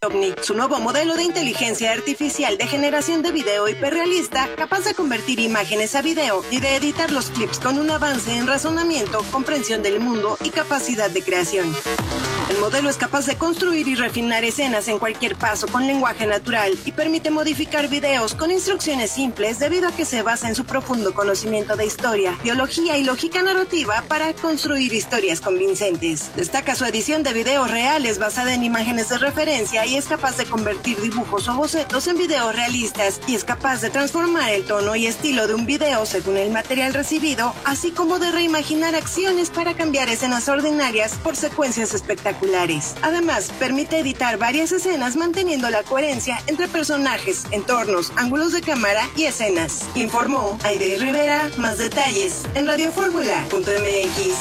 OVNI, su nuevo modelo de inteligencia artificial de generación de video hiperrealista, capaz de convertir imágenes a video y de editar los clips con un avance en razonamiento, comprensión del mundo y capacidad de creación. El modelo es capaz de construir y refinar escenas en cualquier paso con lenguaje natural y permite modificar videos con instrucciones simples debido a que se basa en su profundo conocimiento de historia, biología y lógica narrativa para construir historias convincentes. Destaca su edición de videos reales basada en imágenes de referencia y es capaz de convertir dibujos o bocetos en videos realistas y es capaz de transformar el tono y estilo de un video según el material recibido, así como de reimaginar acciones para cambiar escenas ordinarias por secuencias espectaculares. Además, permite editar varias escenas manteniendo la coherencia entre personajes, entornos, ángulos de cámara y escenas. Informó Aide Rivera. Más detalles en radioformula.mx.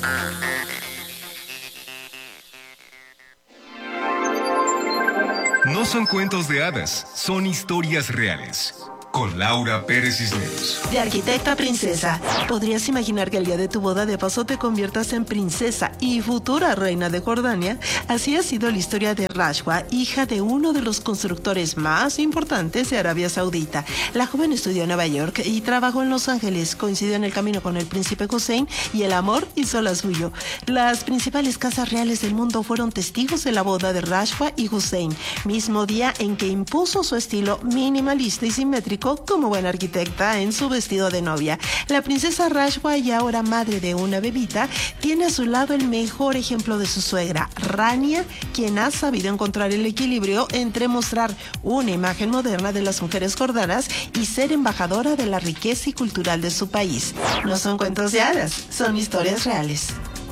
No son cuentos de hadas, son historias reales. Con Laura Pérez Cisneros. De arquitecta a princesa, ¿podrías imaginar que el día de tu boda de paso te conviertas en princesa y futura reina de Jordania? Así ha sido la historia de Rashwa, hija de uno de los constructores más importantes de Arabia Saudita. La joven estudió en Nueva York y trabajó en Los Ángeles. Coincidió en el camino con el príncipe Hussein y el amor hizo la suyo. Las principales casas reales del mundo fueron testigos de la boda de Rashwa y Hussein, mismo día en que impuso su estilo minimalista y simétrico como buena arquitecta en su vestido de novia. La princesa Rashwa, y ahora madre de una bebita, tiene a su lado el mejor ejemplo de su suegra, Rania, quien ha sabido encontrar el equilibrio entre mostrar una imagen moderna de las mujeres jordanas y ser embajadora de la riqueza y cultural de su país. No son cuentos de hadas, son historias reales.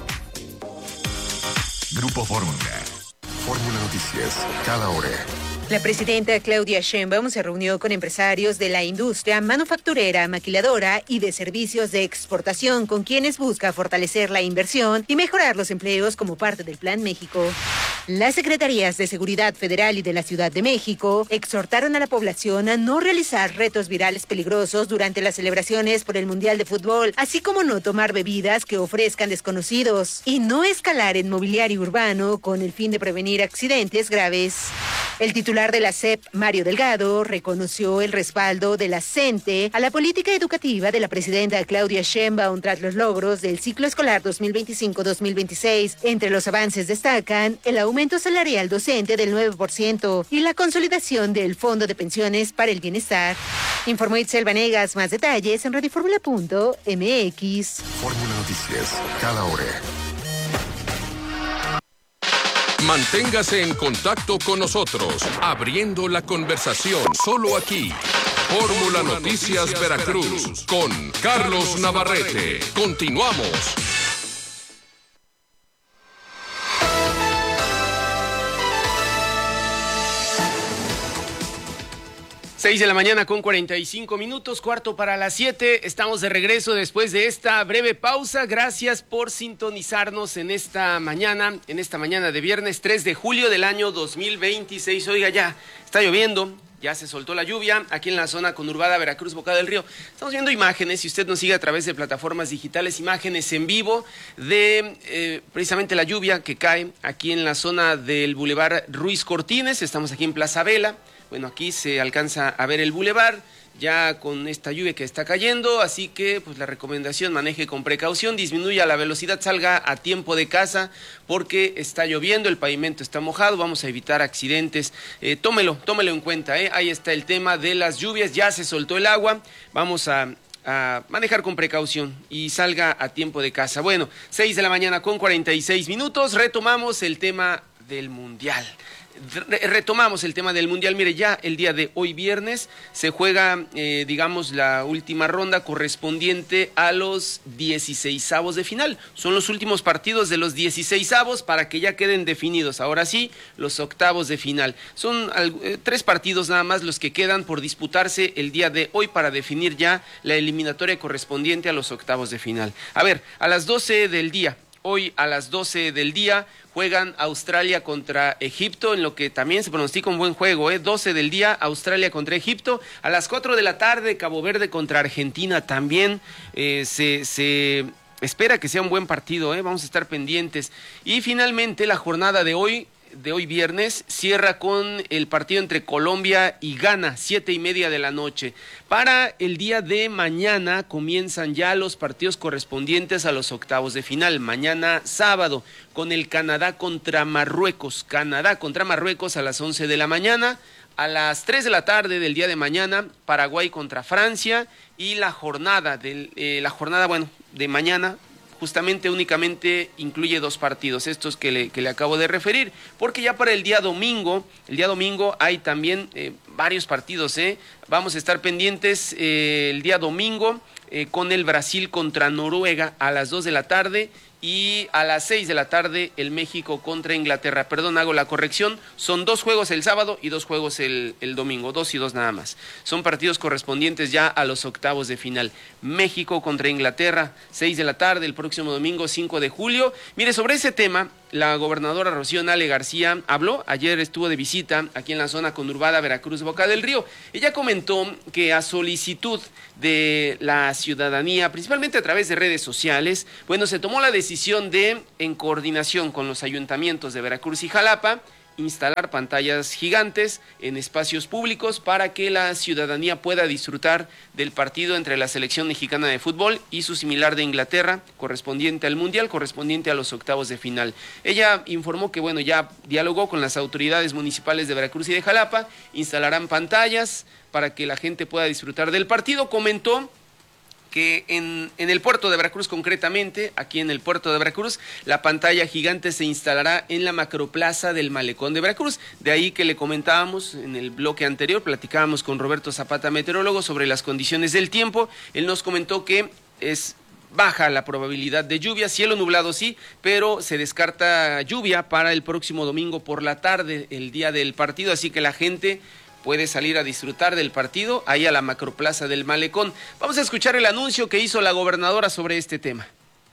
Grupo Fórmula. Fórmula Noticias, cada hora. La presidenta Claudia Sheinbaum se reunió con empresarios de la industria manufacturera, maquiladora y de servicios de exportación, con quienes busca fortalecer la inversión y mejorar los empleos como parte del Plan México. Las secretarías de Seguridad Federal y de la Ciudad de México exhortaron a la población a no realizar retos virales peligrosos durante las celebraciones por el Mundial de Fútbol, así como no tomar bebidas que ofrezcan desconocidos y no escalar en mobiliario urbano con el fin de prevenir accidentes graves. El titular de la SEP, Mario Delgado, reconoció el respaldo de la CENTE a la política educativa de la presidenta Claudia Sheinbaum tras los logros del ciclo escolar 2025-2026. Entre los avances destacan el aumento salarial docente del 9% y la consolidación del Fondo de Pensiones para el Bienestar. Informó Itzel Vanegas. Más detalles en radioformula.mx. Fórmula Noticias, cada hora. Manténgase en contacto con nosotros, abriendo la conversación, solo aquí. Fórmula Noticias Veracruz, con Carlos Navarrete. Continuamos. 6 de la mañana con 45 minutos, cuarto para las 7. Estamos de regreso después de esta breve pausa. Gracias por sintonizarnos en esta mañana de viernes 3 de julio del año 2026. Oiga, ya está lloviendo, ya se soltó la lluvia aquí en la zona conurbada Veracruz, Boca del Río. Estamos viendo imágenes, si usted nos sigue a través de plataformas digitales, imágenes en vivo de precisamente la lluvia que cae aquí en la zona del Boulevard Ruiz Cortines. Estamos aquí en Plaza Vela. Bueno, aquí se alcanza a ver el bulevar ya con esta lluvia que está cayendo, así que pues la recomendación: maneje con precaución, disminuya la velocidad, salga a tiempo de casa porque está lloviendo, el pavimento está mojado, vamos a evitar accidentes. Tómelo en cuenta, ahí está el tema de las lluvias, ya se soltó el agua, vamos a manejar con precaución y salga a tiempo de casa. Bueno, 6 de la mañana con 46 minutos, retomamos el tema del Mundial. Mire, ya el día de hoy viernes se juega, la última ronda correspondiente a los 16avos de final. Son los últimos partidos de los 16avos para que ya queden definidos. Ahora sí, los octavos de final. Son 3 partidos nada más los que quedan por disputarse el día de hoy para definir ya la eliminatoria correspondiente a los octavos de final. A ver, a las 12 del día. Hoy a las 12 del día juegan Australia contra Egipto, en lo que también se pronostica un buen juego, 12 del día, Australia contra Egipto. A las 4 de la tarde, Cabo Verde contra Argentina también. Se espera que sea un buen partido, vamos a estar pendientes. Y finalmente, la jornada de hoy de hoy viernes cierra con el partido entre Colombia y Ghana, 7:30 de la noche. Para el día de mañana comienzan ya los partidos correspondientes a los octavos de final. Mañana sábado con el Canadá contra Marruecos. Canadá contra Marruecos a las 11 de la mañana. A las 3 de la tarde del día de mañana, Paraguay contra Francia. Y la jornada de mañana justamente únicamente incluye 2 partidos, estos que le acabo de referir, porque ya para el día domingo hay también varios partidos, Vamos a estar pendientes el día domingo con el Brasil contra Noruega a las 2 de la tarde y a las 6 de la tarde el México contra Inglaterra. Perdón, hago la corrección, son 2 juegos el sábado y 2 juegos el domingo, 2 y 2 nada más. Son partidos correspondientes ya a los octavos de final. México contra Inglaterra, 6 de la tarde, el próximo domingo 5 de julio. Mire, sobre ese tema, la gobernadora Rocío Nale García habló, ayer estuvo de visita aquí en la zona conurbada Veracruz, Boca del Río. Ella comentó que a solicitud de la ciudadanía, principalmente a través de redes sociales, bueno, se tomó la decisión de, en coordinación con los ayuntamientos de Veracruz y Jalapa, instalar pantallas gigantes en espacios públicos para que la ciudadanía pueda disfrutar del partido entre la selección mexicana de fútbol y su similar de Inglaterra, correspondiente al Mundial, correspondiente a los octavos de final. Ella informó que, bueno, ya dialogó con las autoridades municipales de Veracruz y de Jalapa, instalarán pantallas para que la gente pueda disfrutar del partido. Comentó que en el puerto de Veracruz, concretamente, aquí en el puerto de Veracruz, la pantalla gigante se instalará en la macroplaza del Malecón de Veracruz. De ahí que le comentábamos en el bloque anterior, platicábamos con Roberto Zapata, meteorólogo, sobre las condiciones del tiempo. Él nos comentó que es baja la probabilidad de lluvia, cielo nublado sí, pero se descarta lluvia para el próximo domingo por la tarde, el día del partido, así que la gente puede salir a disfrutar del partido ahí a la macroplaza del Malecón. Vamos a escuchar el anuncio que hizo la gobernadora sobre este tema.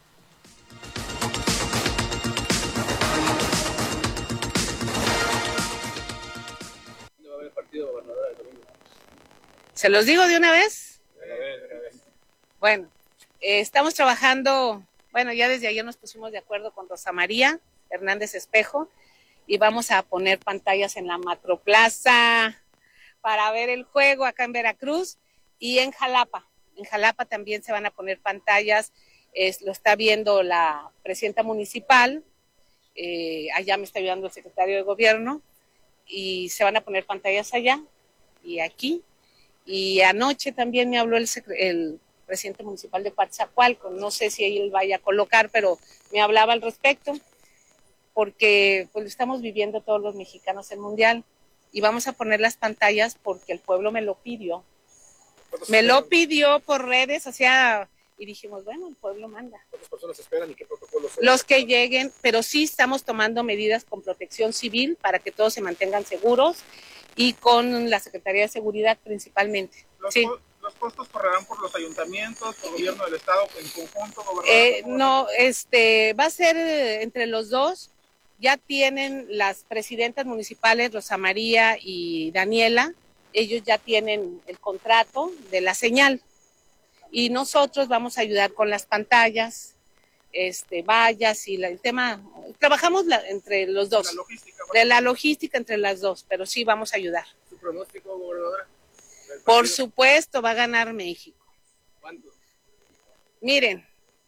¿Dónde va a haber el partido, gobernadora, el domingo? ¿Se los digo de una vez? De una vez. Bueno, estamos trabajando, ya desde ayer nos pusimos de acuerdo con Rosa María Hernández Espejo y vamos a poner pantallas en la macroplaza para ver el juego acá en Veracruz y en Jalapa. En Jalapa también se van a poner pantallas, lo está viendo la presidenta municipal, allá me está ayudando el secretario de gobierno, y se van a poner pantallas allá y aquí. Y anoche también me habló el presidente municipal de Coatzacoalcos, no sé si él vaya a colocar, pero me hablaba al respecto, porque pues lo estamos viviendo todos los mexicanos el Mundial. Y vamos a poner las pantallas porque el pueblo me lo pidió. Me lo pidió por redes, y dijimos, bueno, el pueblo manda. ¿Cuántas personas esperan y qué protocolos? Los que lleguen, pero sí estamos tomando medidas con Protección Civil para que todos se mantengan seguros y con la Secretaría de Seguridad principalmente. ¿Los costos correrán por los ayuntamientos, por el gobierno del estado en conjunto? No, va a ser entre los dos. Ya tienen las presidentas municipales, Rosa María y Daniela, ellos ya tienen el contrato de la señal. Y nosotros vamos a ayudar con las pantallas, vallas y el tema. Trabajamos entre los dos. La logística entre las dos, pero sí vamos a ayudar. ¿Su pronóstico, gobernadora? Por supuesto, va a ganar México. ¿Cuánto? Miren,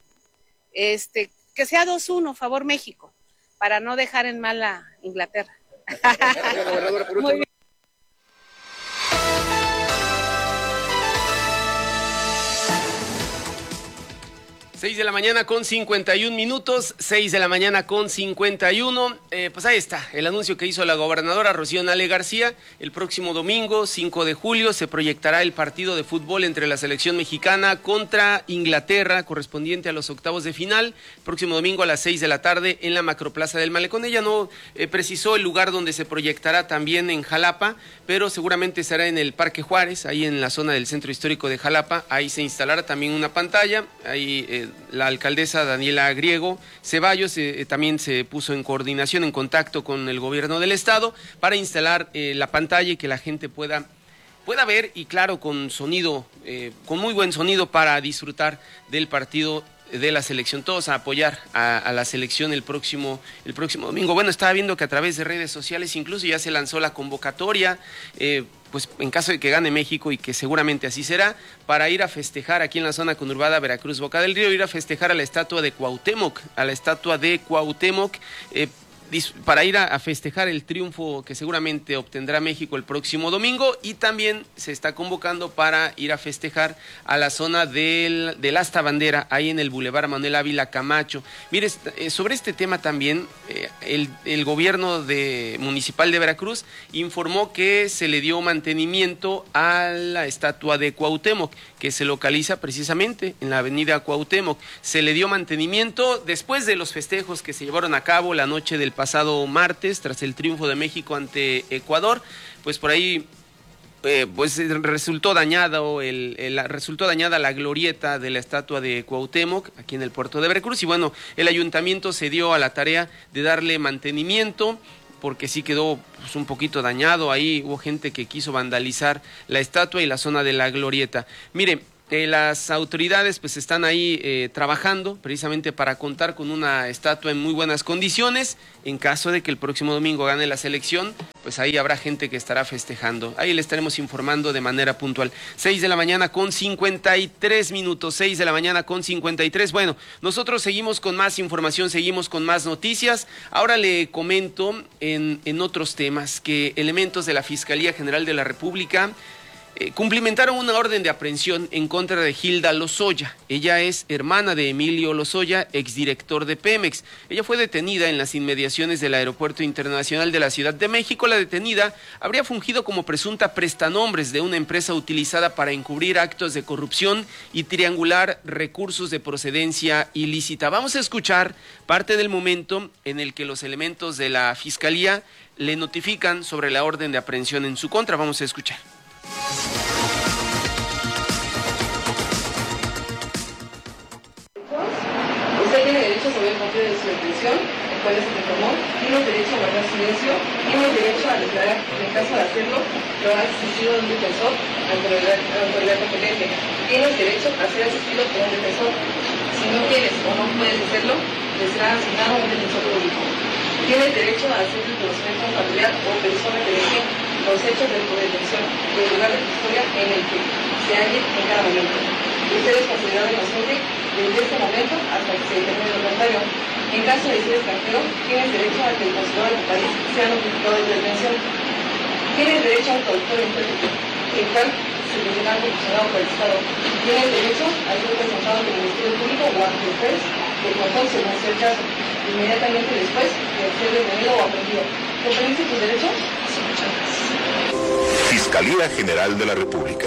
que sea 2-1, favor México, para no dejar en mal a Inglaterra. Muy bien. 6 de la mañana con 51 minutos, 6 de la mañana con 51. Pues ahí está, el anuncio que hizo la gobernadora Rocío Nale García. El próximo domingo, 5 de julio, se proyectará el partido de fútbol entre la selección mexicana contra Inglaterra, correspondiente a los octavos de final. El próximo domingo a las 6 de la tarde en la macroplaza del Malecón. Ella no precisó el lugar donde se proyectará también en Jalapa, pero seguramente será en el Parque Juárez, ahí en la zona del centro histórico de Jalapa. Ahí se instalará también una pantalla, ahí la alcaldesa Daniela Griego Ceballos también se puso en coordinación, en contacto con el gobierno del estado para instalar la pantalla y que la gente pueda ver, y claro, con sonido, con muy buen sonido para disfrutar del partido de la selección, todos a apoyar a la selección el próximo domingo. Bueno, estaba viendo que a través de redes sociales incluso ya se lanzó la convocatoria, pues en caso de que gane México, y que seguramente así será, para ir a festejar aquí en la zona conurbada Veracruz, Boca del Río, ir a festejar a la estatua de Cuauhtémoc, para ir a festejar el triunfo que seguramente obtendrá México el próximo domingo, y también se está convocando para ir a festejar a la zona del Asta Bandera, ahí en el Boulevard Manuel Ávila Camacho. Mire, sobre este tema también, el gobierno municipal de Veracruz informó que se le dio mantenimiento a la estatua de Cuauhtémoc, que se localiza precisamente en la avenida Cuauhtémoc. Se le dio mantenimiento después de los festejos que se llevaron a cabo la noche del pasado martes, tras el triunfo de México ante Ecuador. Pues por ahí pues resultó dañada la glorieta de la estatua de Cuauhtémoc aquí en el puerto de Veracruz, y bueno, el ayuntamiento se dio a la tarea de darle mantenimiento, porque sí quedó pues un poquito dañado. Ahí hubo gente que quiso vandalizar la estatua y la zona de la glorieta. Mire, las autoridades pues están ahí trabajando precisamente para contar con una estatua en muy buenas condiciones. En caso de que el próximo domingo gane la selección, pues ahí habrá gente que estará festejando. Ahí le estaremos informando de manera puntual. 6 de la mañana con 53 minutos, 6 de la mañana con 53. Bueno, nosotros seguimos con más información, seguimos con más noticias. Ahora le comento en otros temas que elementos de la Fiscalía General de la República cumplimentaron una orden de aprehensión en contra de Hilda Lozoya. Ella es hermana de Emilio Lozoya, exdirector de Pemex. Ella fue detenida en las inmediaciones del Aeropuerto Internacional de la Ciudad de México. La detenida habría fungido como presunta prestanombres de una empresa utilizada para encubrir actos de corrupción y triangular recursos de procedencia ilícita. Vamos a escuchar parte del momento en el que los elementos de la Fiscalía le notifican sobre la orden de aprehensión en su contra. Vamos a escuchar. Usted tiene derecho a saber el motivo de su detención, el cual se le informó, tiene derecho a guardar silencio, tiene derecho a declarar, en caso de hacerlo, lo ha asistido de un defensor ante la autoridad competente. Tienes derecho a ser asistido por un defensor. Si no quieres o no puedes hacerlo, le será asignado un defensor público. Tienes derecho a hacer el conocimiento familiar o persona que deje los hechos de tu detención y el lugar de custodia en el que se halle en cada momento. Usted es considerado inocente desde este momento hasta que se determine lo contrario. En caso de ser extranjero, tienes derecho a que el consulado de tu país sea notificado de tu detención. Tienes derecho a un traductor e intérprete, el cual se deberá proporcionado por el Estado. Tienes derecho a ser presentado ante el Ministerio Público o ante el juez de control según sea el caso, inmediatamente después de ser detenido o aprendido. ¿Comprendiste tus derechos? Sí, muchas gracias. Fiscalía General de la República.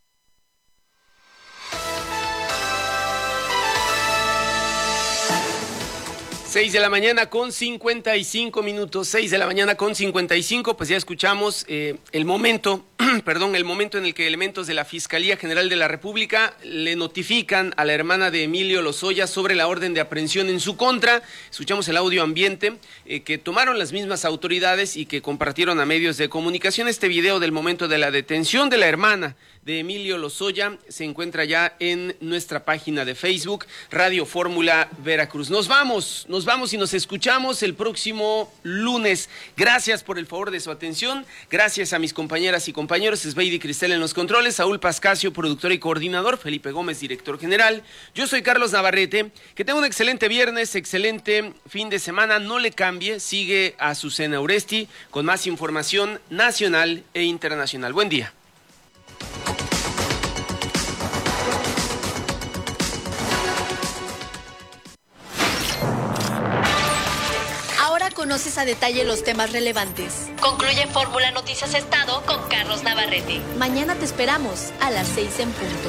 Seis de la mañana con 55 minutos, 6 de la mañana con 55, pues ya escuchamos el momento en el que elementos de la Fiscalía General de la República le notifican a la hermana de Emilio Lozoya sobre la orden de aprehensión en su contra. Escuchamos el audio ambiente que tomaron las mismas autoridades y que compartieron a medios de comunicación. Este video del momento de la detención de la hermana de Emilio Lozoya se encuentra ya en nuestra página de Facebook, Radio Fórmula Veracruz. Nos vamos y nos escuchamos el próximo lunes. Gracias por el favor de su atención. Gracias a mis compañeras y compañeros, Esbeidi Cristel en los controles, Saúl Pascasio, productor y coordinador, Felipe Gómez, director general. Yo soy Carlos Navarrete. Que tenga un excelente viernes, excelente fin de semana. No le cambie, sigue a Azucena Uresti con más información nacional e internacional. Buen día. Conoces a detalle los temas relevantes. Concluye Fórmula Noticias Estado con Carlos Navarrete. Mañana te esperamos a las 6 en punto.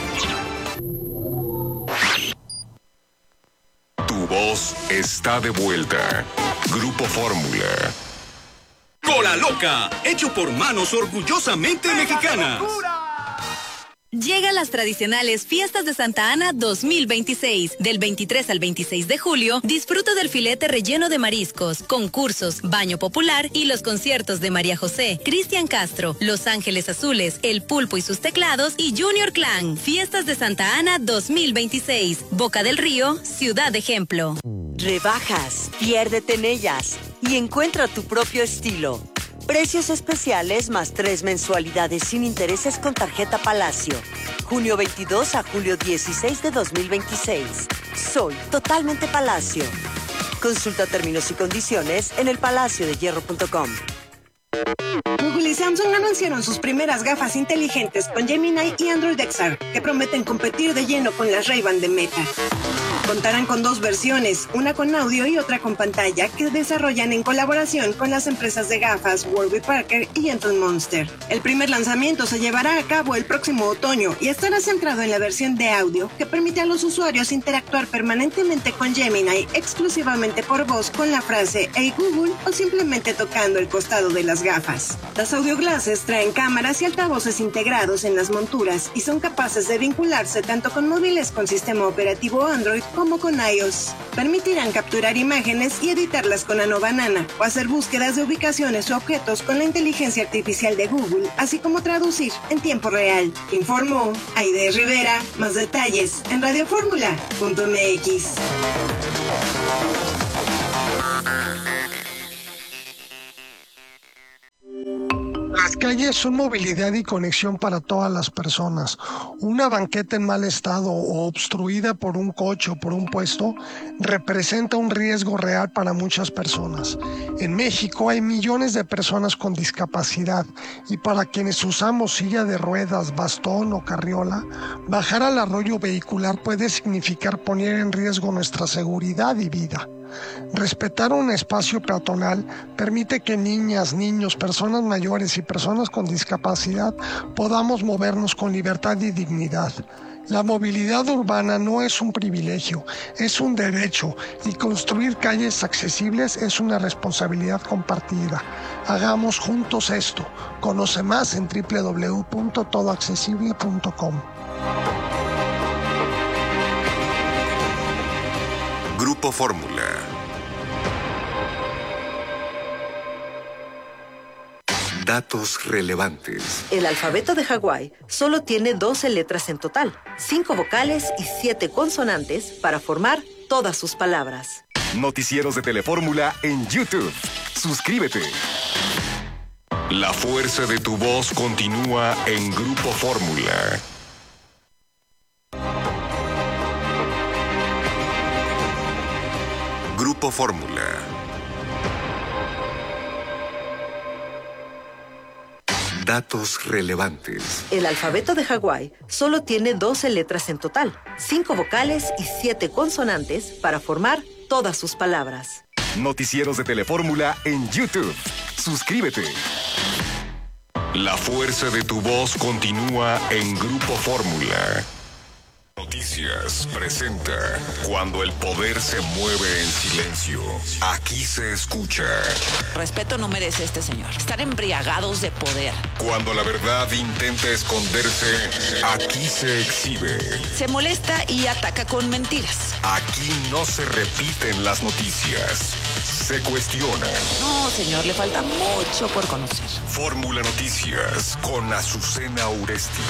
Tu voz está de vuelta. Grupo Fórmula. Cola Loca, hecho por manos orgullosamente mexicanas. Llegan las tradicionales Fiestas de Santa Ana 2026. Del 23 al 26 de julio, disfruta del filete relleno de mariscos, concursos, baño popular y los conciertos de María José, Cristian Castro, Los Ángeles Azules, El Pulpo y sus teclados y Junior Clan. Fiestas de Santa Ana 2026. Boca del Río, Ciudad Ejemplo. Rebajas, piérdete en ellas y encuentra tu propio estilo. Precios especiales más 3 mensualidades sin intereses con tarjeta Palacio. Junio 22 a julio 16 de 2026. Soy totalmente Palacio. Consulta términos y condiciones en elpalaciodehierro.com. Google y Samsung anunciaron sus primeras gafas inteligentes con Gemini y Android XR, que prometen competir de lleno con las Ray-Ban de Meta. Contarán con 2 versiones, una con audio y otra con pantalla, que desarrollan en colaboración con las empresas de gafas Warby Parker y Gentle Monster. El primer lanzamiento se llevará a cabo el próximo otoño y estará centrado en la versión de audio, que permite a los usuarios interactuar permanentemente con Gemini exclusivamente por voz con la frase "Hey Google" o simplemente tocando el costado de las gafas. Las audio glasses traen cámaras y altavoces integrados en las monturas y son capaces de vincularse tanto con móviles con sistema operativo Android como con iOS. Permitirán capturar imágenes y editarlas con Nano Banana o hacer búsquedas de ubicaciones o objetos con la inteligencia artificial de Google, así como traducir en tiempo real. Informó Aide Rivera. Más detalles en radioformula.mx. Las calles son movilidad y conexión para todas las personas. Una banqueta en mal estado o obstruida por un coche o por un puesto representa un riesgo real para muchas personas. En México hay millones de personas con discapacidad y para quienes usamos silla de ruedas, bastón o carriola, bajar al arroyo vehicular puede significar poner en riesgo nuestra seguridad y vida. Respetar un espacio peatonal permite que niñas, niños, personas mayores y personas con discapacidad podamos movernos con libertad y dignidad. La movilidad urbana no es un privilegio, es un derecho y construir calles accesibles es una responsabilidad compartida. Hagamos juntos esto. Conoce más en www.todoaccesible.com. Grupo Fórmula. Datos relevantes. El alfabeto de Hawái solo tiene 12 letras en total, 5 vocales y 7 consonantes para formar todas sus palabras. Noticieros de Telefórmula en YouTube. Suscríbete. La fuerza de tu voz continúa en Grupo Fórmula. Grupo Fórmula. Datos relevantes. El alfabeto de Hawái solo tiene 12 letras en total, 5 vocales y 7 consonantes para formar todas sus palabras. Noticieros de Telefórmula en YouTube. Suscríbete. La fuerza de tu voz continúa en Grupo Fórmula. Noticias presenta Cuando el poder se mueve en silencio. Aquí se escucha. Respeto no merece este señor. Están embriagados de poder. Cuando la verdad intenta esconderse, aquí se exhibe. Se molesta y ataca con mentiras. Aquí no se repiten las noticias. Se cuestionan. No, señor, le falta mucho por conocer. Fórmula Noticias con Azucena Uresti.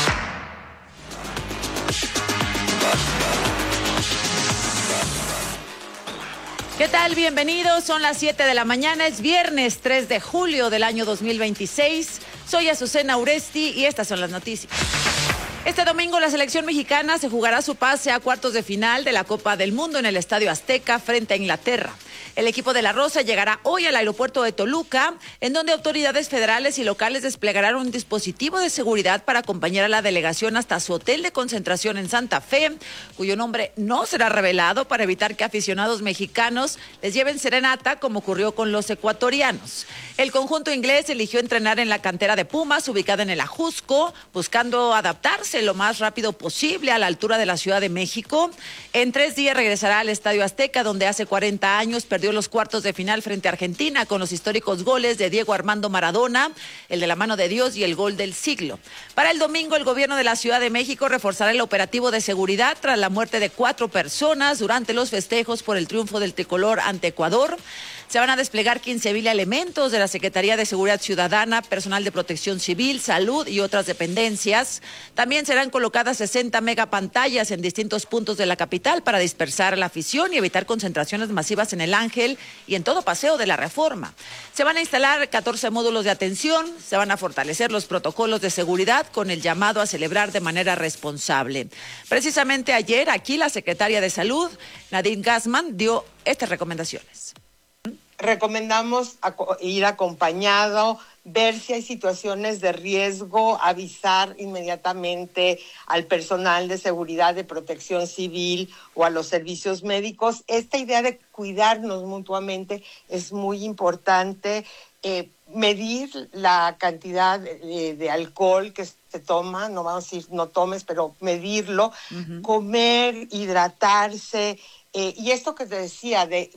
¿Qué tal? Bienvenidos. Son las 7 de la mañana. Es viernes 3 de julio del año 2026. Soy Azucena Uresti y estas son las noticias. Este domingo la selección mexicana se jugará su pase a cuartos de final de la Copa del Mundo en el Estadio Azteca frente a Inglaterra. El equipo de la Rosa llegará hoy al aeropuerto de Toluca, en donde autoridades federales y locales desplegarán un dispositivo de seguridad para acompañar a la delegación hasta su hotel de concentración en Santa Fe, cuyo nombre no será revelado para evitar que aficionados mexicanos les lleven serenata, como ocurrió con los ecuatorianos. El conjunto inglés eligió entrenar en la cantera de Pumas, ubicada en el Ajusco, buscando adaptarse lo más rápido posible a la altura de la Ciudad de México. En 3 días regresará al Estadio Azteca, donde hace 40 años perdió los cuartos de final frente a Argentina con los históricos goles de Diego Armando Maradona, el de la mano de Dios y el gol del siglo. Para el domingo, el gobierno de la Ciudad de México reforzará el operativo de seguridad tras la muerte de 4 personas durante los festejos por el triunfo del tricolor ante Ecuador. Se van a desplegar 15,000 elementos de la Secretaría de Seguridad Ciudadana, personal de Protección Civil, Salud y otras dependencias. También serán colocadas 60 megapantallas en distintos puntos de la capital para dispersar a la afición y evitar concentraciones masivas en el Ángel y en todo Paseo de la Reforma. Se van a instalar 14 módulos de atención, se van a fortalecer los protocolos de seguridad con el llamado a celebrar de manera responsable. Precisamente ayer aquí la secretaria de Salud, Nadine Gassman, dio estas recomendaciones. Recomendamos ir acompañado, ver si hay situaciones de riesgo, avisar inmediatamente al personal de seguridad, de protección civil o a los servicios médicos. Esta idea de cuidarnos mutuamente es muy importante. Medir la cantidad de alcohol que se toma, no vamos a decir no tomes, pero medirlo, comer, hidratarse, y esto que te decía de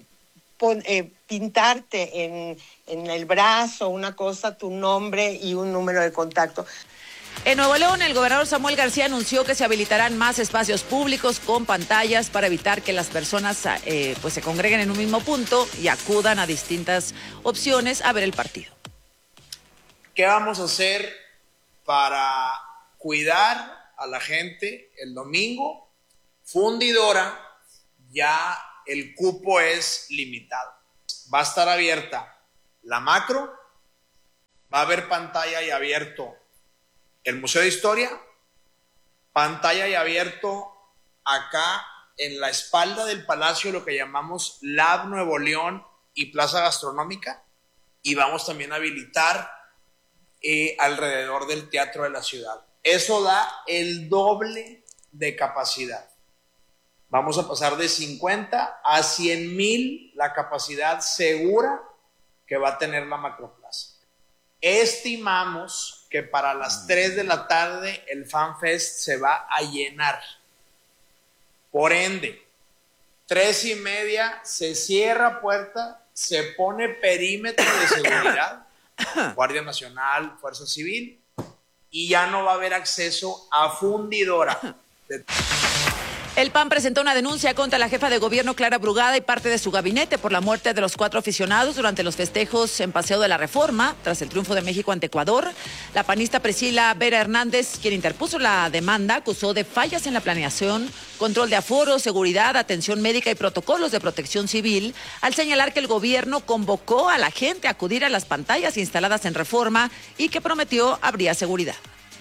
pintarte en el brazo, una cosa, tu nombre y un número de contacto. En Nuevo León, el gobernador Samuel García anunció que se habilitarán más espacios públicos con pantallas para evitar que las personas se congreguen en un mismo punto y acudan a distintas opciones a ver el partido. ¿Qué vamos a hacer para cuidar a la gente el domingo? Fundidora, ya el cupo es limitado. Va a estar abierta la macro, va a haber pantalla y abierto el Museo de Historia, pantalla y abierto acá en la espalda del Palacio, lo que llamamos Lab Nuevo León y Plaza Gastronómica, y vamos también a habilitar alrededor del Teatro de la Ciudad. Eso da el doble de capacidad. Vamos a pasar de 50 a 100,000 la capacidad segura que va a tener la Macroplaza. Estimamos que para las 3 de la tarde el FanFest se va a llenar. Por ende, 3:30 se cierra puerta, se pone perímetro de seguridad, Guardia Nacional, Fuerza Civil, y ya no va a haber acceso a fundidora. El PAN presentó una denuncia contra la jefa de gobierno Clara Brugada y parte de su gabinete por la muerte de los 4 aficionados durante los festejos en Paseo de la Reforma, tras el triunfo de México ante Ecuador. La panista Priscila Vera Hernández, quien interpuso la demanda, acusó de fallas en la planeación, control de aforo, seguridad, atención médica y protocolos de protección civil, al señalar que el gobierno convocó a la gente a acudir a las pantallas instaladas en Reforma y que prometió habría seguridad.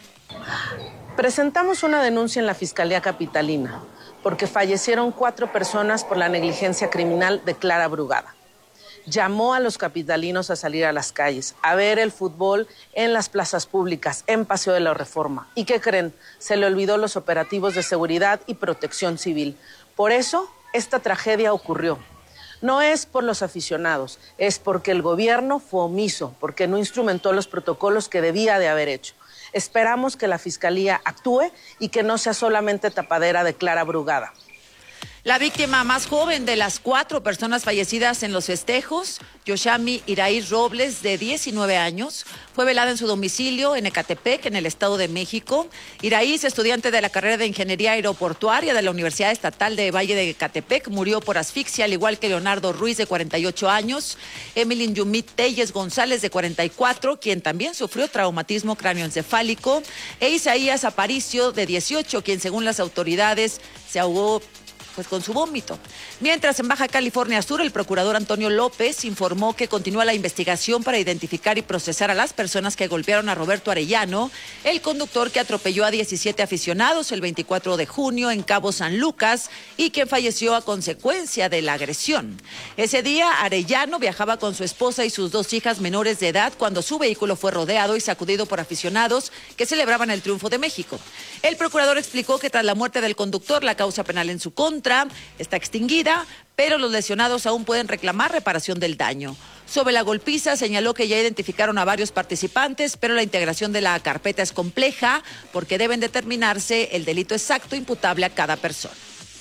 Presentamos una denuncia en la Fiscalía Capitalina porque fallecieron 4 personas por la negligencia criminal de Clara Brugada. Llamó a los capitalinos a salir a las calles, a ver el fútbol en las plazas públicas, en Paseo de la Reforma. ¿Y qué creen? Se le olvidó los operativos de seguridad y protección civil. Por eso, esta tragedia ocurrió. No es por los aficionados, es porque el gobierno fue omiso, porque no instrumentó los protocolos que debía de haber hecho. Esperamos que la Fiscalía actúe y que no sea solamente tapadera de Clara Brugada. La víctima más joven de las 4 personas fallecidas en los festejos, Yoshami Iraí Robles, de 19 años, fue velada en su domicilio en Ecatepec, en el Estado de México. Iraí, estudiante de la carrera de Ingeniería Aeroportuaria de la Universidad Estatal de Valle de Ecatepec, murió por asfixia, al igual que Leonardo Ruiz, de 48 años, Emilyn Yumit Telles González, de 44, quien también sufrió traumatismo cráneoencefálico, e Isaías Aparicio, de 18, quien según las autoridades se ahogó con su vómito. Mientras, en Baja California Sur, el procurador Antonio López informó que continúa la investigación para identificar y procesar a las personas que golpearon a Roberto Arellano, el conductor que atropelló a 17 aficionados el 24 de junio en Cabo San Lucas y quien falleció a consecuencia de la agresión. Ese día, Arellano viajaba con su esposa y sus 2 hijas menores de edad cuando su vehículo fue rodeado y sacudido por aficionados que celebraban el triunfo de México. El procurador explicó que tras la muerte del conductor, la causa penal en su contra está extinguida, pero los lesionados aún pueden reclamar reparación del daño. Sobre la golpiza, señaló que ya identificaron a varios participantes, pero la integración de la carpeta es compleja porque deben determinarse el delito exacto imputable a cada persona.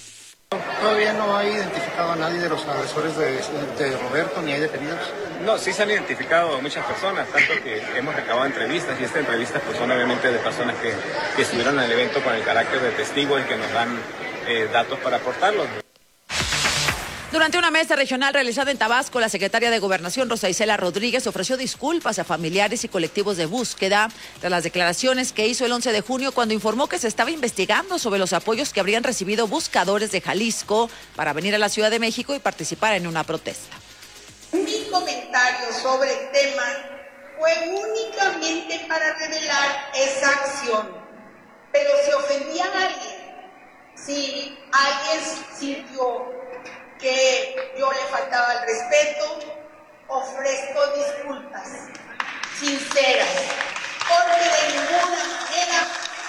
Todavía no hay identificado a nadie de los agresores de Roberto, ni hay detenidos. No, sí se han identificado muchas personas, tanto que hemos recabado entrevistas, y estas entrevistas pues son obviamente de personas que estuvieron en el evento con el carácter de testigos y que nos dan datos para aportarlos. Durante una mesa regional realizada en Tabasco, la secretaria de Gobernación, Rosa Isela Rodríguez, ofreció disculpas a familiares y colectivos de búsqueda tras las declaraciones que hizo el 11 de junio cuando informó que se estaba investigando sobre los apoyos que habrían recibido buscadores de Jalisco para venir a la Ciudad de México y participar en una protesta. Mi comentario sobre el tema fue únicamente para revelar esa acción, pero si ofendía a alguien, si alguien sintió que yo le faltaba el respeto, ofrezco disculpas sinceras, porque de ninguna manera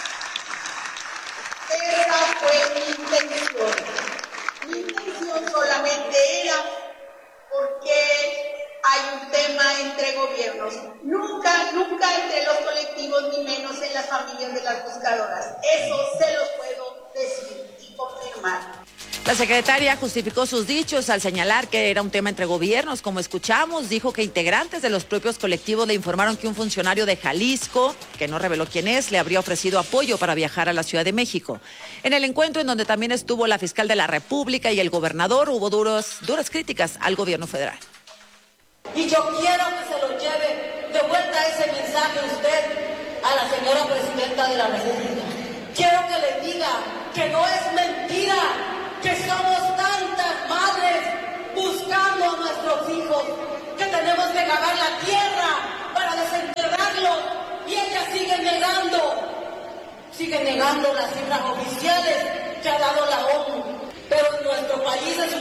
esa fue mi intención. Mi intención solamente era porque hay un tema entre gobiernos, nunca entre los colectivos, ni menos en las familias de las buscadoras. Eso se los puedo decir y confirmar. La secretaria justificó sus dichos al señalar que era un tema entre gobiernos. Como escuchamos, dijo que integrantes de los propios colectivos le informaron que un funcionario de Jalisco, que no reveló quién es, le habría ofrecido apoyo para viajar a la Ciudad de México. En el encuentro, en donde también estuvo la fiscal de la República y el gobernador, hubo duras críticas al gobierno federal. Y yo quiero que se lo lleve de vuelta ese mensaje usted a la señora presidenta de la República. Quiero que le diga que no es mentira, que somos tantas madres buscando a nuestros hijos, que tenemos que cavar la tierra para desenterrarlos, y ella sigue negando las cifras oficiales que ha dado la ONU. Pero nuestro país es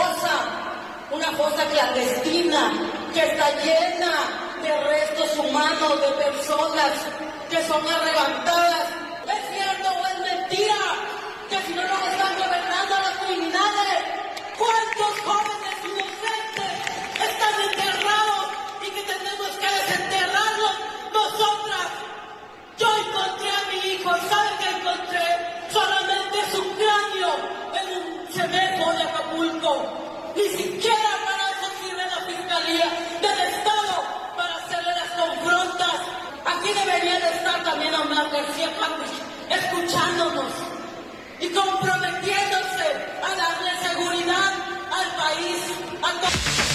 una fosa clandestina que está llena de restos humanos, de personas que son arrebatadas. ¿Es cierto o es mentira que si no nos están gobernando los criminales, cuántos jóvenes inocentes están enterrados y que tenemos que desenterrarlos nosotras? Yo encontré a mi hijo, ¿saben qué encontré? Solamente su cráneo en un cementerio de Acapulco. Ni siquiera para eso sirve la Fiscalía del Estado, para hacerle las confrontas. Aquí debería de estar también Omar García Harfuch, escuchándonos y comprometiéndose a darle seguridad al país.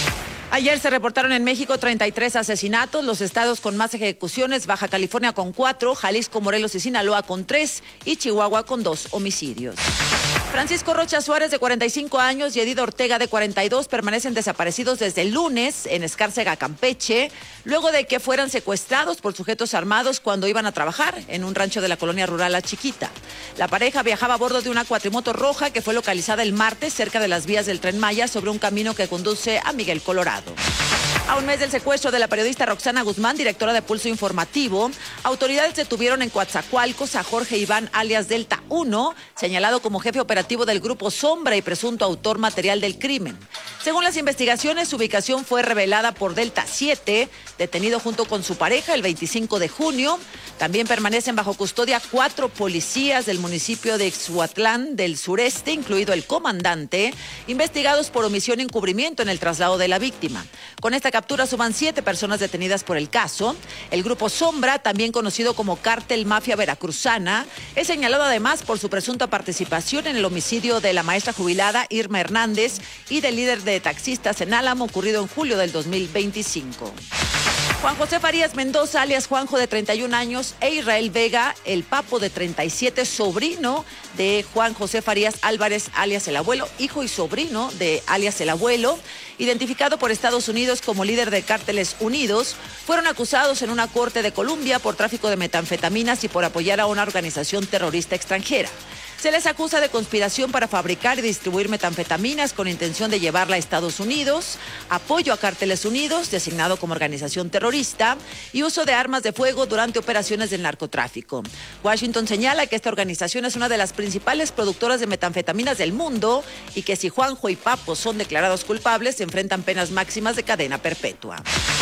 Ayer se reportaron en México 33 asesinatos, los estados con más ejecuciones, Baja California con 4, Jalisco, Morelos y Sinaloa con 3 y Chihuahua con 2 homicidios. Francisco Rocha Suárez, de 45 años, y Edith Ortega, de 42, permanecen desaparecidos desde el lunes en Escárcega, Campeche, luego de que fueran secuestrados por sujetos armados cuando iban a trabajar en un rancho de la colonia rural La Chiquita. La pareja viajaba a bordo de una cuatrimoto roja que fue localizada el martes cerca de las vías del Tren Maya sobre un camino que conduce a Miguel, Colorado. A un mes del secuestro de la periodista Roxana Guzmán, directora de Pulso Informativo, autoridades detuvieron en Coatzacoalcos a Jorge Iván alias Delta 1, señalado como jefe operativo del Grupo Sombra y presunto autor material del crimen. Según las investigaciones, su ubicación fue revelada por Delta 7, detenido junto con su pareja el 25 de junio. También permanecen bajo custodia 4 policías del municipio de Ixhuatlán del sureste, incluido el comandante, investigados por omisión y encubrimiento en el traslado de la víctima. Con esta captura suman 7 personas detenidas por el caso. El Grupo Sombra, también conocido como Cártel Mafia Veracruzana, es señalado además por su presunta participación en el homicidio de la maestra jubilada Irma Hernández y del líder de taxistas en Álamo, ocurrido en julio del 2025. Juan José Farías Mendoza, alias Juanjo, de 31 años, e Israel Vega, el Papo, de 37, sobrino de Juan José Farías Álvarez, alias El Abuelo, hijo y sobrino de alias El Abuelo, identificado por Estados Unidos como líder de Cárteles Unidos, fueron acusados en una corte de Colombia por tráfico de metanfetaminas y por apoyar a una organización terrorista extranjera. Se les acusa de conspiración para fabricar y distribuir metanfetaminas con intención de llevarla a Estados Unidos, apoyo a Cárteles Unidos, designado como organización terrorista, y uso de armas de fuego durante operaciones del narcotráfico. Washington señala que esta organización es una de las principales productoras de metanfetaminas del mundo y que si Juanjo y Papo son declarados culpables, se enfrentan penas máximas de cadena perpetua.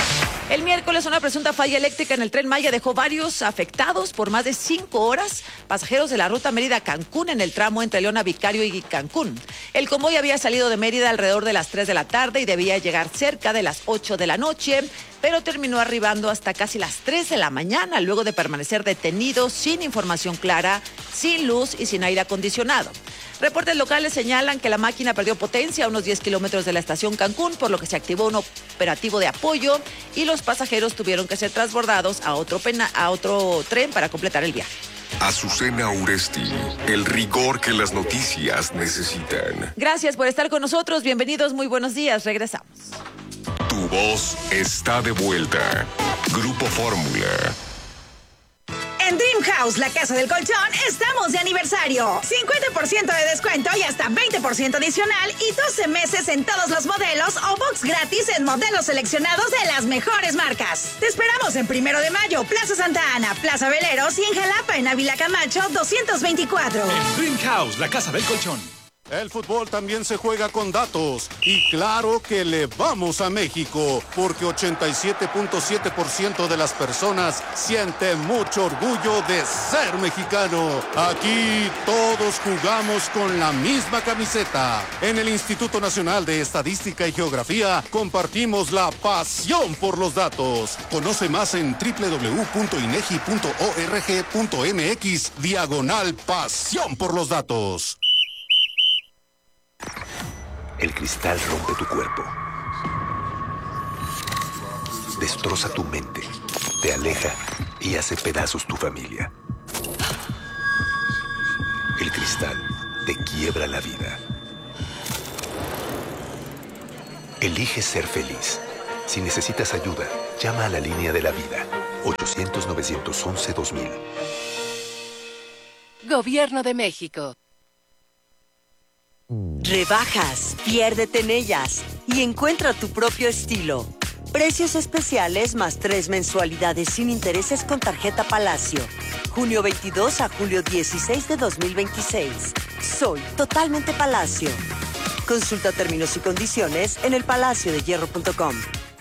El miércoles, una presunta falla eléctrica en el Tren Maya dejó varios afectados por más de 5 horas. Pasajeros de la ruta Mérida-Cancún en el tramo entre Leona Vicario y Cancún. El convoy había salido de Mérida alrededor de las 3 de la tarde y debía llegar cerca de las 8 de la noche, pero terminó arribando hasta casi las 3 de la mañana, luego de permanecer detenido sin información clara, sin luz y sin aire acondicionado. Reportes locales señalan que la máquina perdió potencia a unos 10 kilómetros de la estación Cancún, por lo que se activó un operativo de apoyo y los pasajeros tuvieron que ser transbordados a otro tren para completar el viaje. Azucena Uresti, el rigor que las noticias necesitan. Gracias por estar con nosotros, bienvenidos, muy buenos días, regresamos. Tu voz está de vuelta. Grupo Fórmula. En Dream House, la casa del colchón, estamos de aniversario. 50% de descuento y hasta 20% adicional y 12 meses en todos los modelos o box gratis en modelos seleccionados de las mejores marcas. Te esperamos en 1 de Mayo, Plaza Santa Ana, Plaza Veleros y en Jalapa, en Ávila Camacho, 224. En Dream House, la casa del colchón. El fútbol también se juega con datos y claro que le vamos a México porque 87.7% de las personas siente mucho orgullo de ser mexicano. Aquí todos jugamos con la misma camiseta. En el Instituto Nacional de Estadística y Geografía compartimos la pasión por los datos. Conoce más en www.inegi.org.mx/pasión por los datos. El cristal rompe tu cuerpo, destroza tu mente, te aleja y hace pedazos tu familia. El cristal te quiebra la vida. Elige ser feliz. Si necesitas ayuda, llama a la línea de la vida, 800-911-2000. Gobierno de México. Rebajas, piérdete en ellas y encuentra tu propio estilo. Precios especiales más 3 mensualidades sin intereses con tarjeta Palacio. Junio 22 a julio 16 de 2026. Soy totalmente Palacio. Consulta términos y condiciones en elpalaciodehierro.com.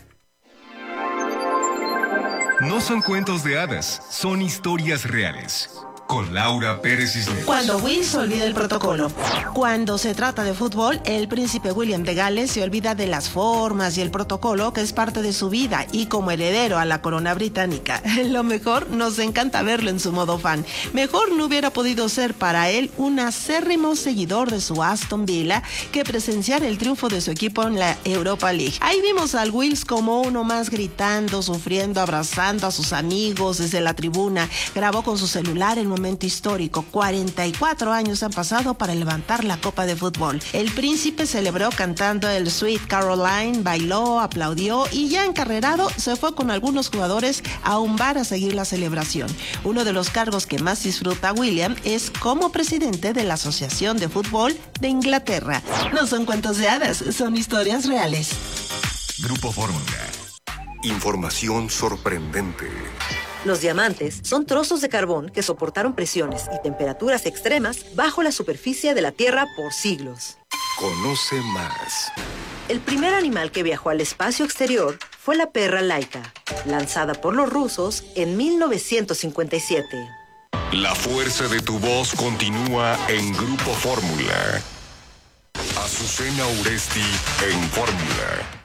No son cuentos de hadas, son historias reales. Con Laura Pérez Cisneros. Cuando Will se olvida el protocolo. Cuando se trata de fútbol, el príncipe William de Gales se olvida de las formas y el protocolo que es parte de su vida y como heredero a la corona británica. Lo mejor, nos encanta verlo en su modo fan. Mejor no hubiera podido ser para él un acérrimo seguidor de su Aston Villa que presenciar el triunfo de su equipo en la Europa League. Ahí vimos al Wills como uno más gritando, sufriendo, abrazando a sus amigos desde la tribuna. Grabó con su celular el momento histórico. 44 años han pasado para levantar la Copa de Fútbol. El príncipe celebró cantando el Sweet Caroline, bailó, aplaudió y ya encarrerado se fue con algunos jugadores a un bar a seguir la celebración. Uno de los cargos que más disfruta William es como presidente de la Asociación de Fútbol de Inglaterra. No son cuentos de hadas, son historias reales. Grupo Fórmula. Información sorprendente. Los diamantes son trozos de carbón que soportaron presiones y temperaturas extremas bajo la superficie de la Tierra por siglos. Conoce más. El primer animal que viajó al espacio exterior fue la perra Laika, lanzada por los rusos en 1957. La fuerza de tu voz continúa en Grupo Fórmula. Azucena Uresti en Fórmula.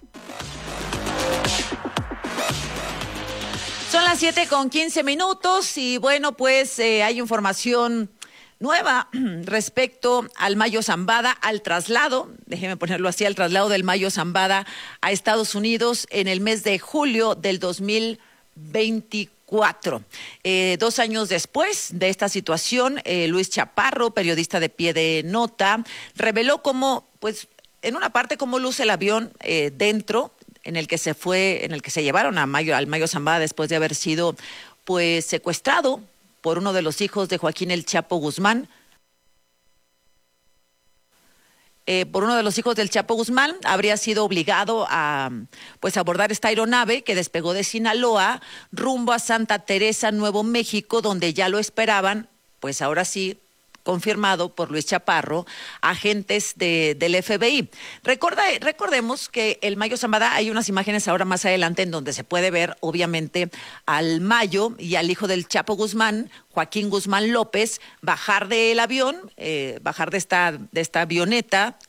Son las 7:15 y bueno, pues hay información nueva respecto al Mayo Zambada, al traslado, déjeme ponerlo así, al traslado del Mayo Zambada a Estados Unidos en el mes de julio del 2024. 2 años después de esta situación, Luis Chaparro, periodista de Pie de Nota, reveló cómo, pues, en una parte cómo luce el avión dentro, en el que se llevaron al Mayo Zambada después de haber sido pues secuestrado por uno de los hijos de Joaquín El Chapo Guzmán. Por uno de los hijos del Chapo Guzmán, habría sido obligado a abordar esta aeronave que despegó de Sinaloa rumbo a Santa Teresa, Nuevo México, donde ya lo esperaban, pues ahora sí, confirmado por Luis Chaparro, agentes del FBI. Recordemos que el Mayo Zambada, hay unas imágenes ahora más adelante en donde se puede ver, obviamente, al Mayo y al hijo del Chapo Guzmán, Joaquín Guzmán López, bajar del avión, bajar de esta avioneta,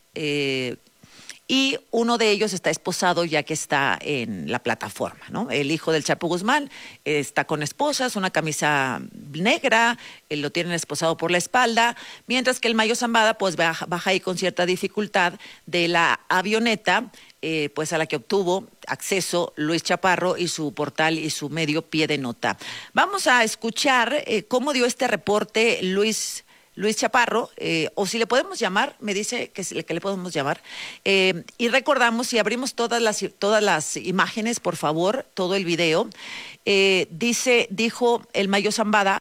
y uno de ellos está esposado ya que está en la plataforma, ¿no? El hijo del Chapo Guzmán está con esposas, una camisa negra, lo tienen esposado por la espalda, mientras que el Mayo Zambada pues baja ahí con cierta dificultad de la avioneta, pues a la que obtuvo acceso Luis Chaparro y su portal y su medio Pie de Nota. Vamos a escuchar cómo dio este reporte Luis Chaparro, o si le podemos llamar, me dice que le podemos llamar, y recordamos, si abrimos todas las imágenes, por favor, todo el video, dijo el Mayo Zambada,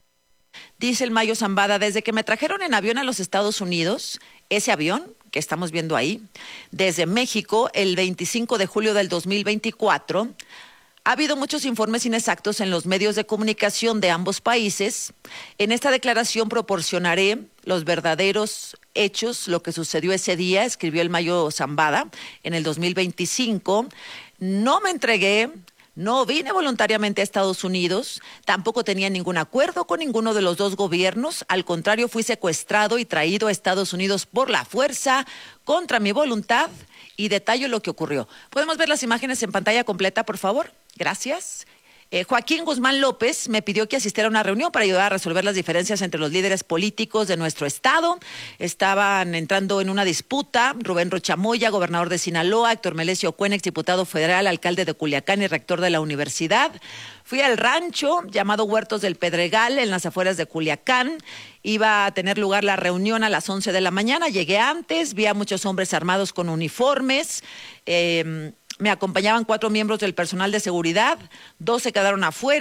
desde que me trajeron en avión a los Estados Unidos, ese avión que estamos viendo ahí, desde México, el 25 de julio del 2024, ha habido muchos informes inexactos en los medios de comunicación de ambos países. En esta declaración proporcionaré los verdaderos hechos, lo que sucedió ese día, escribió el Mayo Zambada en el 2025. No me entregué, no vine voluntariamente a Estados Unidos, tampoco tenía ningún acuerdo con ninguno de los dos gobiernos. Al contrario, fui secuestrado y traído a Estados Unidos por la fuerza, contra mi voluntad, y detallo lo que ocurrió. ¿Podemos ver las imágenes en pantalla completa, por favor? Gracias. Joaquín Guzmán López me pidió que asistiera a una reunión para ayudar a resolver las diferencias entre los líderes políticos de nuestro estado. Estaban entrando en una disputa Rubén Rochamoya, gobernador de Sinaloa, Héctor Melesio Cuenex, diputado federal, alcalde de Culiacán y rector de la universidad. Fui al rancho llamado Huertos del Pedregal, en las afueras de Culiacán. Iba a tener lugar la reunión a las 11 de la mañana. Llegué antes, vi a muchos hombres armados con uniformes. Me acompañaban 4 miembros del personal de seguridad, 2 se quedaron afuera.